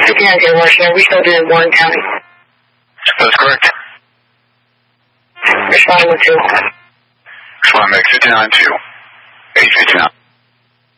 59 Washington. We still do in Warren County. That's correct. Respond with 2. Respond back 59-2. 859.